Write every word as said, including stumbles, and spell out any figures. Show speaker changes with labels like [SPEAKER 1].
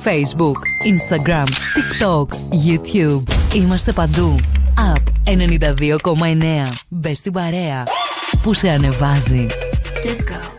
[SPEAKER 1] Facebook, Instagram, TikTok, YouTube. Είμαστε παντού. App ενενήντα δύο κόμμα εννέα. Μπες στην παρέα που σε ανεβάζει. Disco.